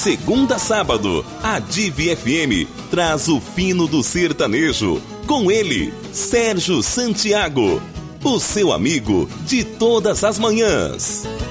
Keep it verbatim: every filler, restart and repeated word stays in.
segunda a sábado, a Divi F M traz o fino do sertanejo. Com ele, Sérgio Santiago, o seu amigo de todas as manhãs.